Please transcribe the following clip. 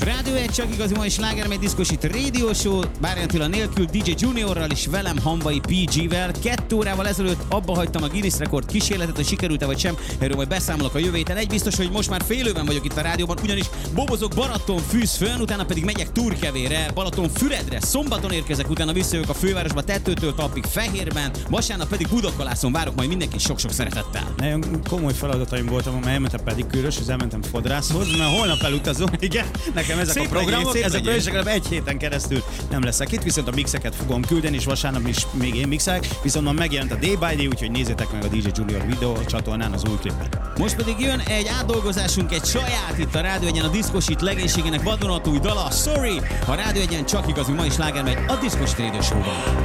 Rádió egy csak igazi mai sláger, mely diszkosít Radio Show, Bárján Attila nélkül, DJ Juniorral és velem Hamvai PG-vel. 2 órával ezelőtt abba hagytam a Guinness rekord kísérletet, hogy sikerült-e vagy sem, erről majd beszámolok a jövő héten. Egy biztos, hogy most már félőben vagyok itt a rádióban, ugyanis bobozok Balatonfűzfön, utána pedig megyek Turkevére, Balatonfüredre, szombaton érkezek, utána visszajövök a fővárosba Tetőtől Talpig Fehérben, vasárnap pedig Budakalászon várok majd mindenkit sok-sok szeretettel. Nagyon komoly feladataim voltam, mert elmentem pedikűrös, és elmentem fodrászhoz, mert holnap elutazom, igen, nekem ezek Szép a programok, legyél, ezekről is legalább egy héten keresztül nem leszek itt, viszont a mixeket fogom küldeni, és vasárnap is még én mixelek, viszont már megjelent a Day by Day, úgyhogy nézzétek meg a DJ Junior videó csatornán az új klipet. Most pedig jön egy átdolgozásunk, egy saját itt a Rádió Egyen, a diszkosít legénységének vadonatúj dala, Sorry! A Rádió Egyen csak igazi mai sláger megy a Diszkosít Radio Show-ban.